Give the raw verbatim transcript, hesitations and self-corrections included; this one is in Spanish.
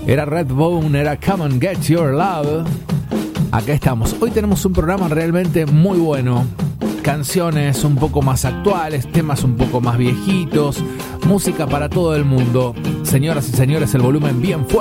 Era Redbone, era Come and Get Your Love. Acá estamos. Hoy tenemos un programa realmente muy bueno. Canciones un poco más actuales, temas un poco más viejitos, música para todo el mundo. Señoras y señores, el volumen bien fuerte.